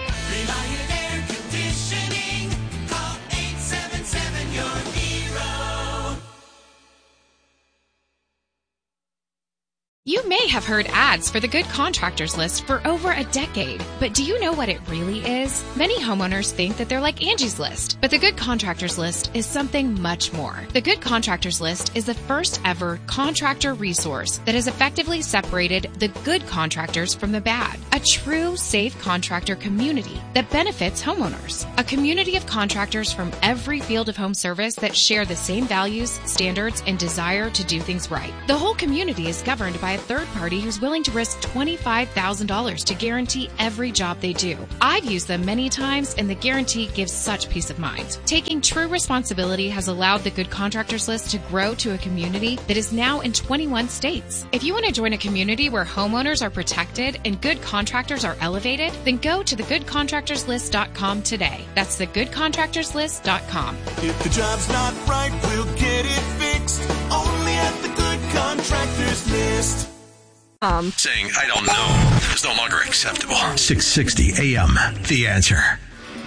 Reliant Air Conditioning. Call eight seven seven, Y O U R HERO. You You may have heard ads for the Good Contractors List for over a decade, but do you know what it really is? Many homeowners think that they're like Angie's List, but the Good Contractors List is something much more. The Good Contractors List is the first ever contractor resource that has effectively separated the good contractors from the bad. A true safe contractor community that benefits homeowners. A community of contractors from every field of home service that share the same values, standards, and desire to do things right. The whole community is governed by a third party who's willing to risk twenty-five thousand dollars to guarantee every job they do. I've used them many times, and the guarantee gives such peace of mind. Taking true responsibility has allowed the Good Contractors List to grow to a community that is now in twenty-one states. If you want to join a community where homeowners are protected and good contractors are elevated, then go to the good contractors list dot com today. That's the good contractors list dot com. If the job's not right, we'll get it fixed. Only at the Good Contractors List. Um, Saying, I don't know, is no longer acceptable. six sixty A M, The Answer.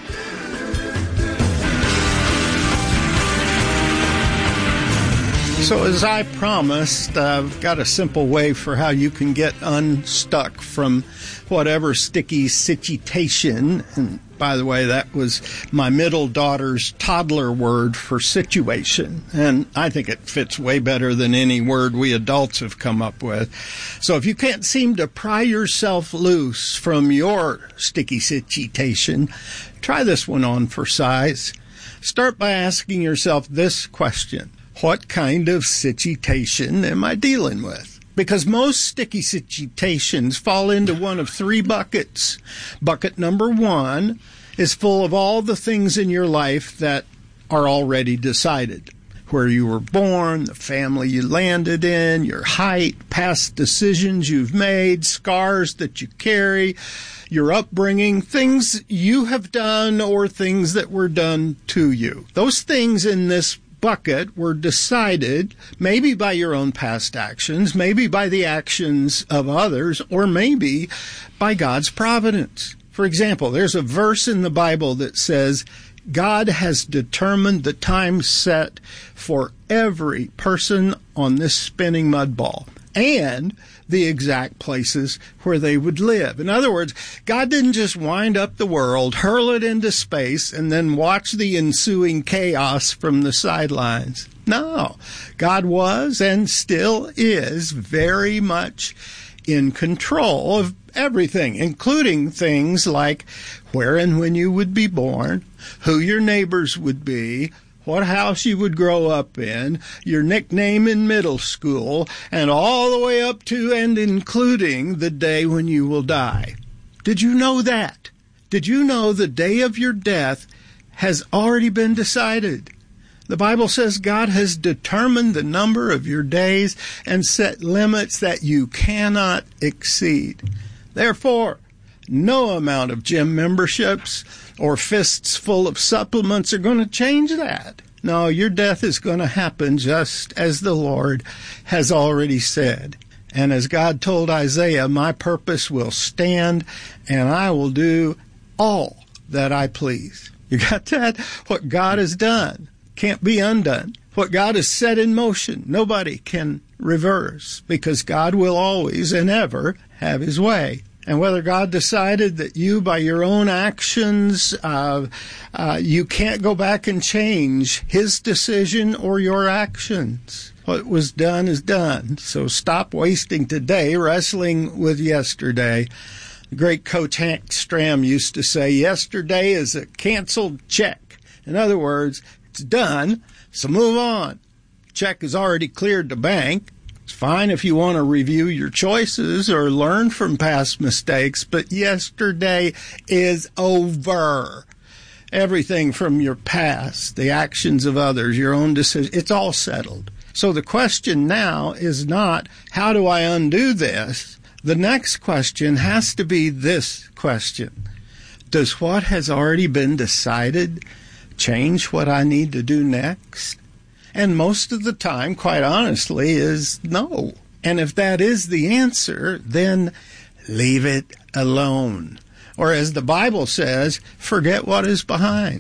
So as I promised, I've got a simple way for how you can get unstuck from whatever sticky situation. And by the way, that was my middle daughter's toddler word for situation. And I think it fits way better than any word we adults have come up with. So if you can't seem to pry yourself loose from your sticky situation, try this one on for size. Start by asking yourself this question. What kind of situation am I dealing with? Because most sticky situations fall into one of three buckets. Bucket number one is full of all the things in your life that are already decided. Where you were born, the family you landed in, your height, past decisions you've made, scars that you carry, your upbringing, things you have done or things that were done to you. Those things in this bucket were decided maybe by your own past actions, maybe by the actions of others, or maybe by God's providence. For example, there's a verse in the Bible that says, God has determined the time set for every person on this spinning mud ball and the exact places where they would live. In other words, God didn't just wind up the world, hurl it into space, and then watch the ensuing chaos from the sidelines. No, God was and still is very much in control of everything, including things like where and when you would be born, who your neighbors would be, what house you would grow up in, your nickname in middle school, and all the way up to and including the day when you will die. Did you know that? Did you know the day of your death has already been decided? The Bible says God has determined the number of your days and set limits that you cannot exceed. Therefore, no amount of gym memberships or fists full of supplements are going to change that. No, your death is going to happen just as the Lord has already said. And as God told Isaiah, my purpose will stand and I will do all that I please. You got that? What God has done can't be undone. What God has set in motion, nobody can reverse, because God will always and ever have his way. And whether God decided that you, by your own actions, uh, uh, you can't go back and change his decision or your actions. What was done is done. So stop wasting today wrestling with yesterday. The great Coach Hank Stram used to say, yesterday is a canceled check. In other words, it's done, so move on. Check is already cleared the bank. It's fine if you want to review your choices or learn from past mistakes, but yesterday is over. Everything from your past, the actions of others, your own decisions, it's all settled. So the question now is not, how do I undo this? The next question has to be this question. Does what has already been decided change what I need to do next? And most of the time, quite honestly, is no. And if that is the answer, then leave it alone. Or as the Bible says, forget what is behind.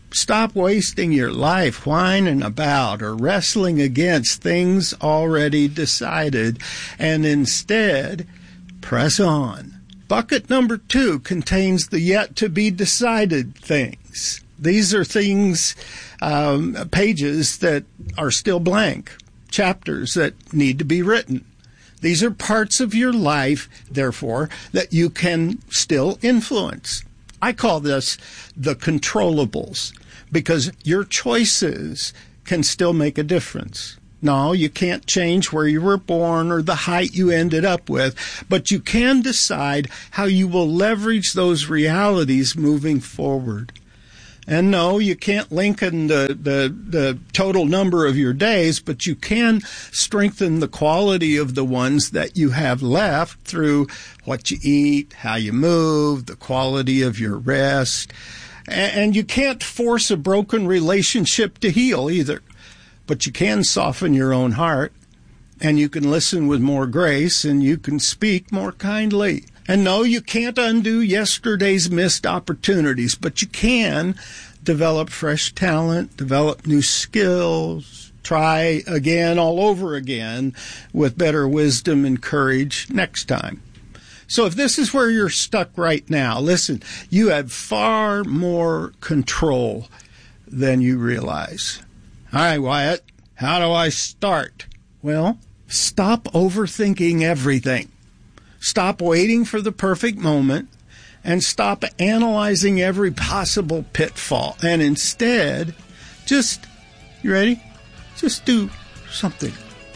Stop wasting your life whining about or wrestling against things already decided, and instead press on. Bucket number two contains the yet-to-be-decided things. These are things, um, pages that are still blank, chapters that need to be written. These are parts of your life, therefore, that you can still influence. I call this the controllables, because your choices can still make a difference. No, you can't change where you were born or the height you ended up with, but you can decide how you will leverage those realities moving forward. And no, you can't lengthen the, the, the total number of your days, but you can strengthen the quality of the ones that you have left through what you eat, how you move, the quality of your rest. And you can't force a broken relationship to heal either, but you can soften your own heart, and you can listen with more grace, and you can speak more kindly. And no, you can't undo yesterday's missed opportunities, but you can develop fresh talent, develop new skills, try again all over again with better wisdom and courage next time. So if this is where you're stuck right now, listen, you have far more control than you realize. All right, Wyatt, how do I start? Well, stop overthinking everything. Stop waiting for the perfect moment, and stop analyzing every possible pitfall. And instead, just, you ready? Just do something.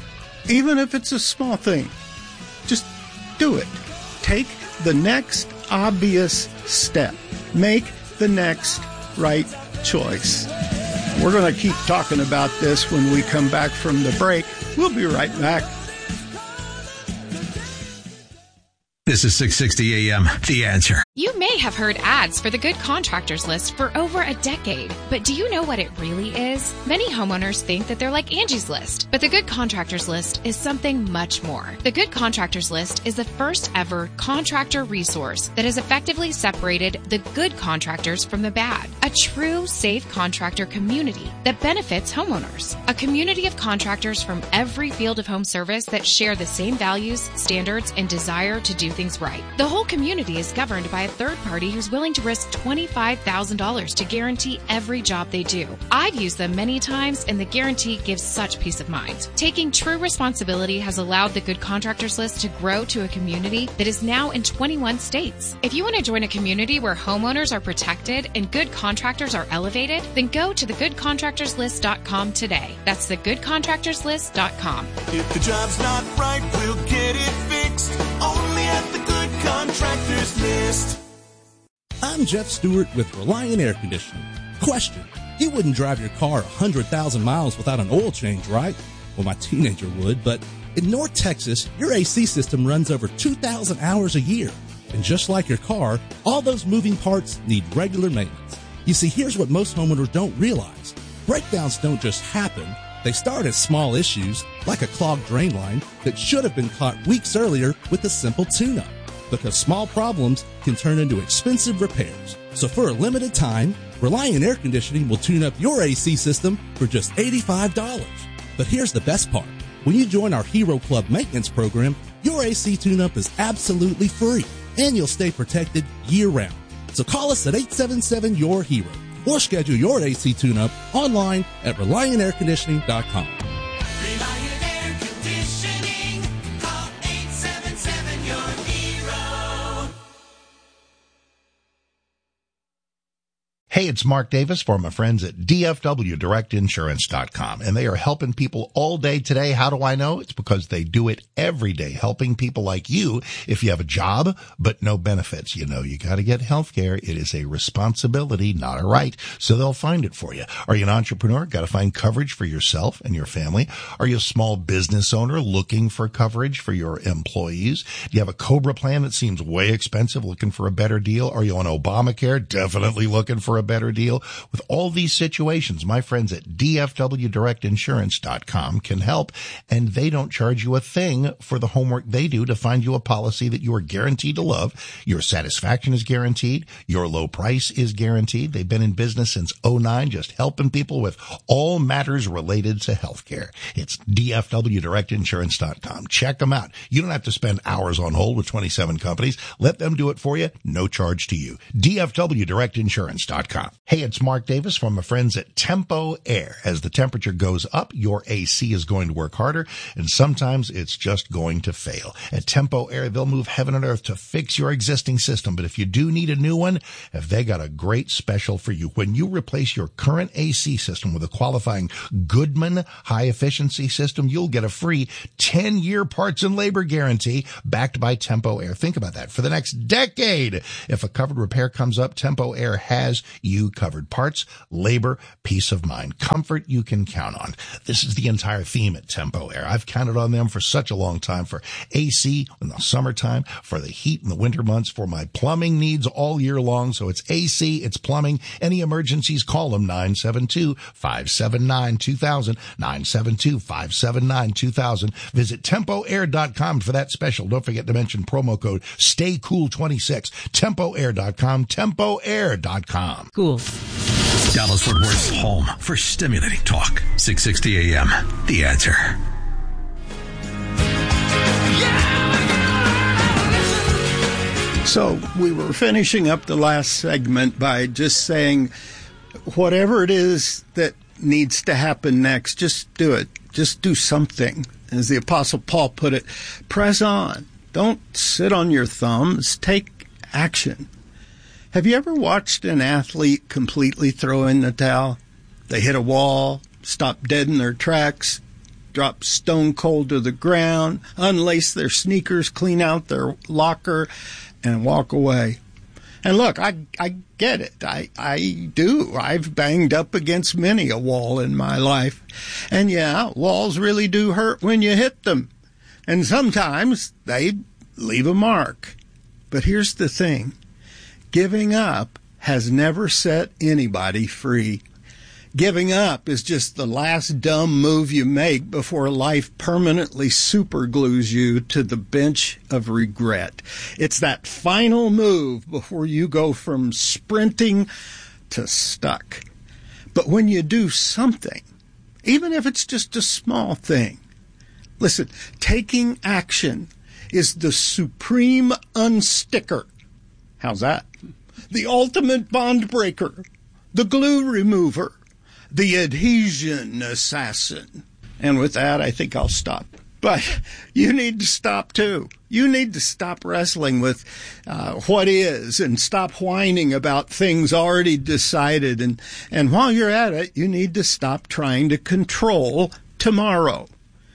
Even if it's a small thing, just do it. Take the next obvious step. Make the next right choice. We're going to keep talking about this when we come back from the break. We'll be right back. This is six sixty A M, The Answer. You may have heard ads for the Good Contractors List for over a decade, but do you know what it really is? Many homeowners think that they're like Angie's List, but the Good Contractors List is something much more. The Good Contractors List is the first ever contractor resource that has effectively separated the good contractors from the bad. A true safe contractor community that benefits homeowners. A community of contractors from every field of home service that share the same values, standards, and desire to do things right. The whole community is governed by a third party who's willing to risk twenty-five thousand dollars to guarantee every job they do. I've used them many times, and the guarantee gives such peace of mind. Taking true responsibility has allowed the Good Contractors List to grow to a community that is now in twenty-one states. If you want to join a community where homeowners are protected and good contractors are elevated, then go to the good contractors list dot com today. That's the good contractors list dot com. If the job's not right, we'll get it fixed. Only at the Good Contractors List. I'm Jeff Stewart with Reliant Air Conditioning. Question: you wouldn't drive your car one hundred thousand miles without an oil change, right? Well, my teenager would, but in North Texas, your A C system runs over two thousand hours a year. And just like your car, all those moving parts need regular maintenance. You see, here's what most homeowners don't realize. Breakdowns don't just happen. They start as small issues, like a clogged drain line that should have been caught weeks earlier with a simple tune-up. Because small problems can turn into expensive repairs. So for a limited time, Reliant Air Conditioning will tune up your A C system for just eighty-five dollars. But here's the best part. When you join our Hero Club maintenance program, your A C tune-up is absolutely free, and you'll stay protected year-round. So call us at eight seven seven, Y O U R HERO, or schedule your A C tune-up online at reliant air conditioning dot com. Reliant Air Conditioning. Call eight seven seven, Y O U R HERO. Hey, it's Mark Davis for my friends at D F W Direct Insurance dot com, and they are helping people all day today. How do I know? It's because they do it every day, helping people like you. If you have a job but no benefits, you know you got to get health care. It is a responsibility, not a right, so they'll find it for you. Are you an entrepreneur? Got to find coverage for yourself and your family. Are you a small business owner looking for coverage for your employees? Do you have a COBRA plan that seems way expensive, looking for a better deal? Are you on Obamacare? Definitely looking for a a better deal? With all these situations, my friends at D F W Direct Insurance dot com can help, and they don't charge you a thing for the homework they do to find you a policy that you are guaranteed to love. Your satisfaction is guaranteed. Your low price is guaranteed. They've been in business since oh nine, just helping people with all matters related to healthcare. It's D F W Direct Insurance dot com. Check them out. You don't have to spend hours on hold with twenty-seven companies. Let them do it for you. No charge to you. D F W Direct Insurance dot com. Hey, it's Mark Davis from my friends at Tempo Air. As the temperature goes up, your A C is going to work harder, and sometimes it's just going to fail. At Tempo Air, they'll move heaven and earth to fix your existing system. But if you do need a new one, have they got a great special for you. When you replace your current A C system with a qualifying Goodman high-efficiency system, you'll get a free ten-year parts and labor guarantee backed by Tempo Air. Think about that. For the next decade, if a covered repair comes up, Tempo Air has you covered. Parts, labor, peace of mind, comfort you can count on. This is the entire theme at Tempo Air. I've counted on them for such a long time, for A C in the summertime, for the heat in the winter months, for my plumbing needs all year long. So it's A C, it's plumbing. Any emergencies, call them nine seven two, five seven nine, two thousand, nine seven two, five seven nine, two thousand. Visit Tempo Air dot com for that special. Don't forget to mention promo code stay cool twenty-six. Tempo Air dot com, Tempo Air dot com. Cool. Dallas-Fort Worth's home for stimulating talk. six sixty A M. The Answer. So we were finishing up the last segment by just saying whatever it is that needs to happen next, just do it. Just do something. As the Apostle Paul put it, press on. Don't sit on your thumbs. Take action. Have you ever watched an athlete completely throw in the towel? They hit a wall, stop dead in their tracks, drop stone cold to the ground, unlace their sneakers, clean out their locker, and walk away. And look, I I get it. I, I do. I've banged up against many a wall in my life. And yeah, walls really do hurt when you hit them. And sometimes they leave a mark. But here's the thing. Giving up has never set anybody free. Giving up is just the last dumb move you make before life permanently superglues you to the bench of regret. It's that final move before you go from sprinting to stuck. But when you do something, even if it's just a small thing, listen, taking action is the supreme unsticker. How's that? The ultimate bond breaker, the glue remover, the adhesion assassin. And with that, I think I'll stop. But you need to stop, too. You need to stop wrestling with uh, what is and stop whining about things already decided. And, and while you're at it, you need to stop trying to control tomorrow.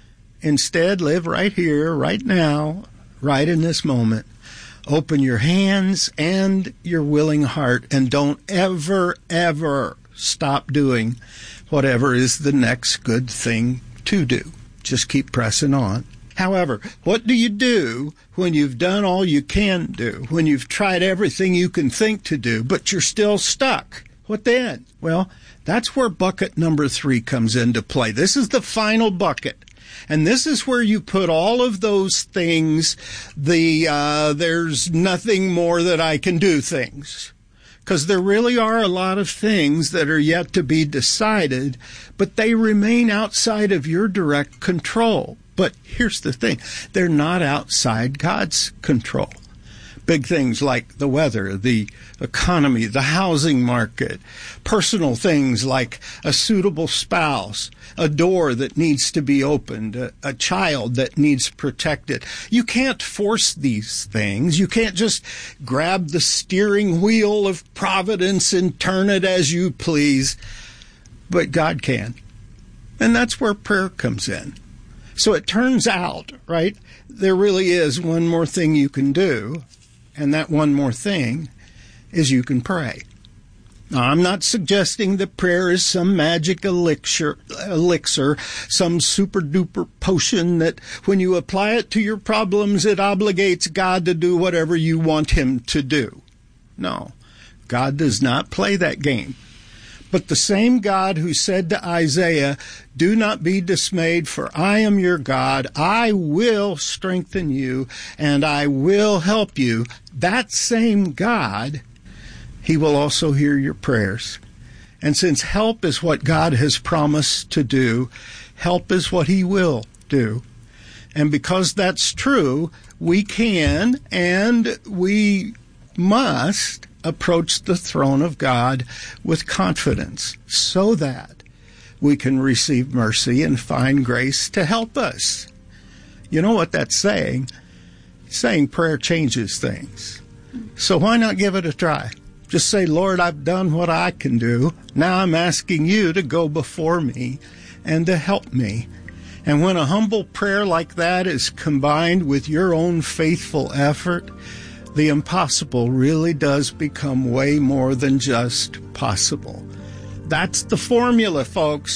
Instead, live right here, right now, right in this moment. Open your hands and your willing heart, and don't ever, ever stop doing whatever is the next good thing to do. Just keep pressing on. However, what do you do when you've done all you can do, when you've tried everything you can think to do, but you're still stuck? What then? Well, that's where bucket number three comes into play. This is the final bucket. And this is where you put all of those things, the uh, there's nothing more that I can do things. Because there really are a lot of things that are yet to be decided, but they remain outside of your direct control. But here's the thing. They're not outside God's control. Big things like the weather, the economy, the housing market, personal things like a suitable spouse, a door that needs to be opened, a, a child that needs protected. You can't force these things. You can't just grab the steering wheel of providence and turn it as you please. But God can. And that's where prayer comes in. So it turns out, right, there really is one more thing you can do. And that one more thing is you can pray. Now, I'm not suggesting that prayer is some magic elixir, elixir, some super-duper potion that when you apply it to your problems, it obligates God to do whatever you want him to do. No. God does not play that game. But the same God who said to Isaiah, "Do not be dismayed, for I am your God. I will strengthen you, and I will help you," that same God, he will also hear your prayers. And since help is what God has promised to do, help is what he will do. And because that's true, we can and we must approach the throne of God with confidence so that we can receive mercy and find grace to help us. You know what that's saying? It's saying prayer changes things. So why not give it a try? Just say, "Lord, I've done what I can do. Now I'm asking you to go before me and to help me." And when a humble prayer like that is combined with your own faithful effort, the impossible really does become way more than just possible. That's the formula, folks.